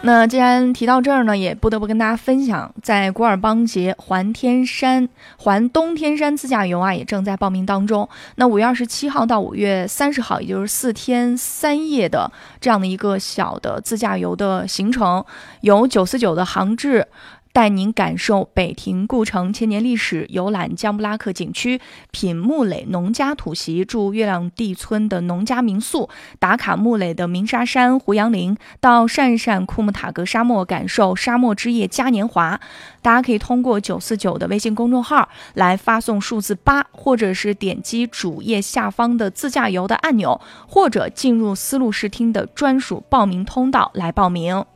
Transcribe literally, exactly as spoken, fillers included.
那既然提到这儿呢，也不得不跟大家分享，在古尔邦节环天山环东天山自驾游啊，也正在报名当中。那五月二十七号到五月三十号，也就是四天三夜的这样的一个小的自驾游的行程，由九四九的航志带您感受北亭故城千年历史，游览江布拉克景区，品木垒农家土席，住月亮地村的农家民宿，打卡木垒的鸣沙山、胡杨林，到鄯善库木塔格沙漠感受沙漠之夜嘉年华。大家可以通过九四九的微信公众号来发送数字八，或者是点击主页下方的自驾游的按钮，或者进入丝路视听的专属报名通道来报名。